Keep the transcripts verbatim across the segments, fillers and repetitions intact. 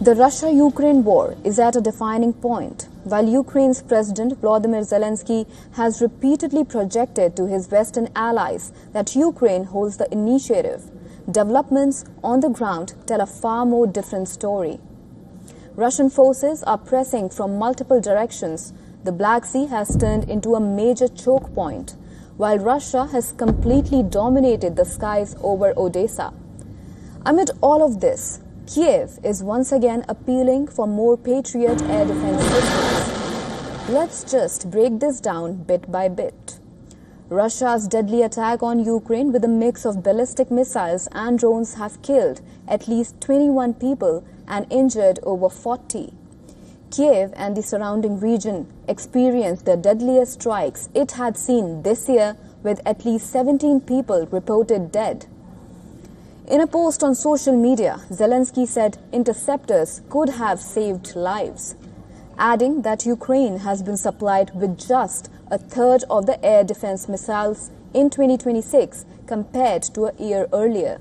The Russia-Ukraine war is at a defining point. While Ukraine's President Volodymyr Zelensky has repeatedly projected to his Western allies that Ukraine holds the initiative, developments on the ground tell a far more different story. Russian forces are pressing from multiple directions. The Black Sea has turned into a major choke point, while Russia has completely dominated the skies over Odessa. Amid all of this, Kiev is once again appealing for more Patriot air defense systems. Let's just break this down bit by bit. Russia's deadly attack on Ukraine with a mix of ballistic missiles and drones have killed at least twenty-one people and injured over forty. Kiev and the surrounding region experienced the deadliest strikes it had seen this year, with at least seventeen people reported dead. In a post on social media, Zelensky said interceptors could have saved lives, adding that Ukraine has been supplied with just a third of the air defense missiles in twenty twenty-six compared to a year earlier.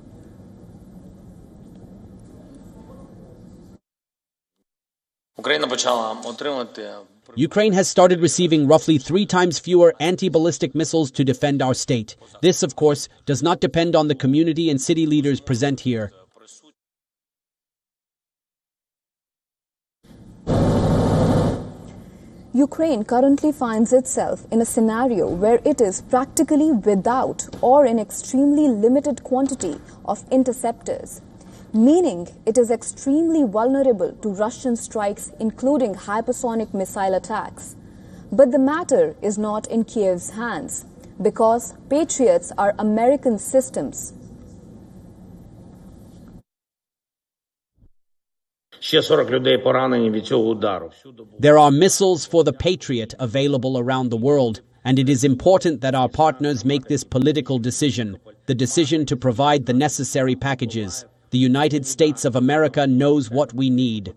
Ukraine has started receiving roughly three times fewer anti-ballistic missiles to defend our state. This, of course, does not depend on the community and city leaders present here. Ukraine currently finds itself in a scenario where it is practically without or in extremely limited quantity of interceptors, meaning it is extremely vulnerable to Russian strikes, including hypersonic missile attacks. But the matter is not in Kiev's hands, because Patriots are American systems. There are missiles for the Patriot available around the world, and it is important that our partners make this political decision, the decision to provide the necessary packages. The United States of America knows what we need.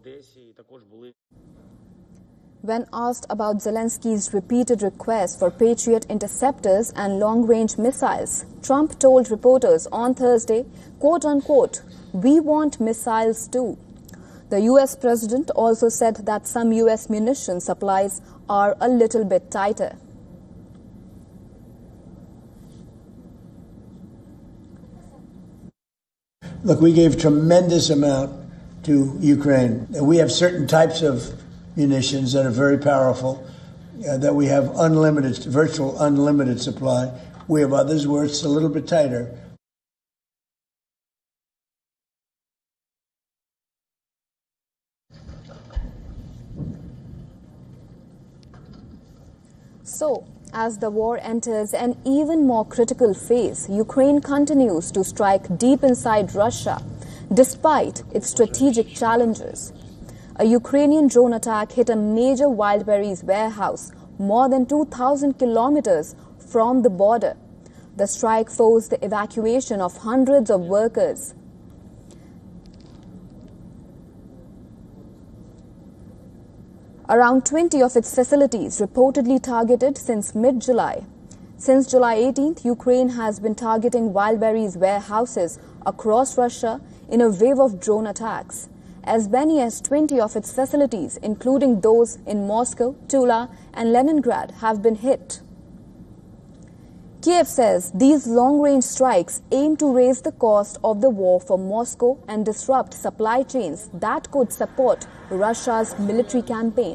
When asked about Zelensky's repeated requests for Patriot interceptors and long-range missiles, Trump told reporters on Thursday, quote-unquote, "We want missiles too." The U S president also said that some U S munition supplies are a little bit tighter. Look, we gave tremendous amount to Ukraine. We have certain types of munitions that are very powerful, uh, that we have unlimited, virtual unlimited supply. We have others where it's a little bit tighter. So, as the war enters an even more critical phase, Ukraine continues to strike deep inside Russia, despite its strategic challenges. A Ukrainian drone attack hit a major Wildberries warehouse more than two thousand kilometers from the border. The strike forced the evacuation of hundreds of workers. Around twenty of its facilities reportedly targeted since mid-July. Since July eighteenth, Ukraine has been targeting Wildberries warehouses across Russia in a wave of drone attacks. As many as twenty of its facilities, including those in Moscow, Tula, and Leningrad, have been hit. Kiev says these long-range strikes aim to raise the cost of the war for Moscow and disrupt supply chains that could support Russia's military campaign.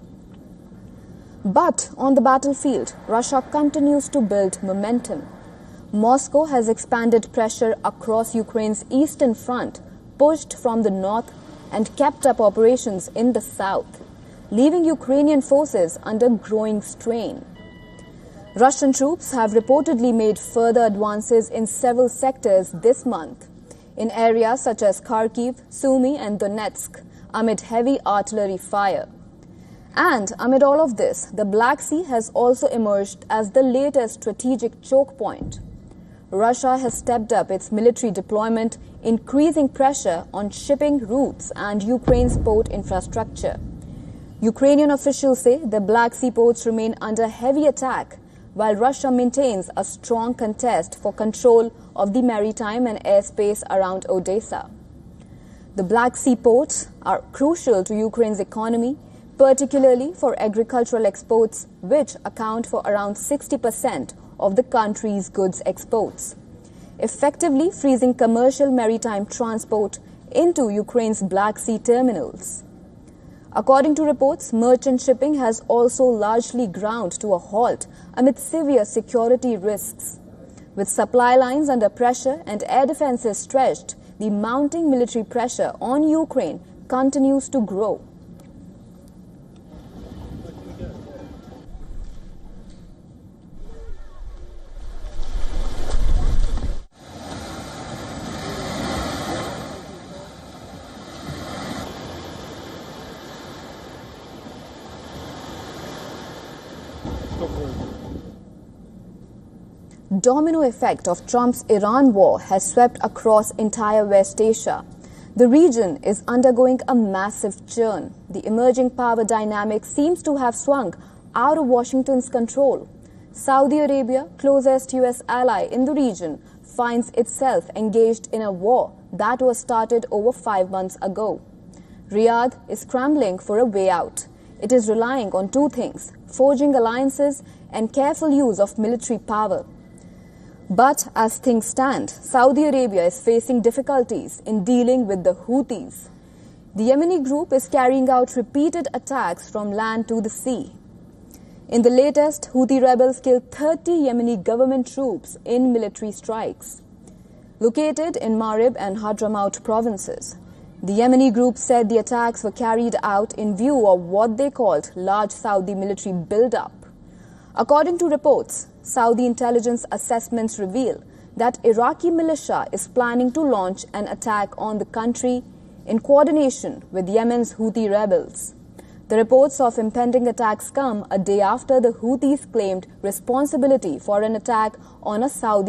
But on the battlefield, Russia continues to build momentum. Moscow has expanded pressure across Ukraine's eastern front, pushed from the north, and kept up operations in the south, leaving Ukrainian forces under growing strain. Russian troops have reportedly made further advances in several sectors this month, in areas such as Kharkiv, Sumy, and Donetsk, amid heavy artillery fire. And amid all of this, the Black Sea has also emerged as the latest strategic choke point. Russia has stepped up its military deployment, increasing pressure on shipping routes and Ukraine's port infrastructure. Ukrainian officials say the Black Sea ports remain under heavy attack, while Russia maintains a strong contest for control of the maritime and airspace around Odessa. The Black Sea ports are crucial to Ukraine's economy, particularly for agricultural exports, which account for around sixty percent of the country's goods exports, effectively freezing commercial maritime transport into Ukraine's Black Sea terminals. According to reports, merchant shipping has also largely ground to a halt amid severe security risks. With supply lines under pressure and air defenses stretched, the mounting military pressure on Ukraine continues to grow. Domino effect of Trump's Iran war has swept across entire West Asia. The region is undergoing a massive churn. The emerging power dynamic seems to have swung out of Washington's control. Saudi Arabia, closest U S ally in the region, finds itself engaged in a war that was started over five months ago. Riyadh is scrambling for a way out. It is relying on two things: forging alliances and careful use of military power. But as things stand, Saudi Arabia is facing difficulties in dealing with the Houthis. The Yemeni group is carrying out repeated attacks from land to the sea. In the latest, Houthi rebels killed thirty Yemeni government troops in military strikes. Located in Marib and Hadramaut provinces, the Yemeni group said the attacks were carried out in view of what they called large Saudi military build-up. According to reports, Saudi intelligence assessments reveal that Iraqi militia is planning to launch an attack on the country in coordination with Yemen's Houthi rebels. The reports of impending attacks come a day after the Houthis claimed responsibility for an attack on a Saudi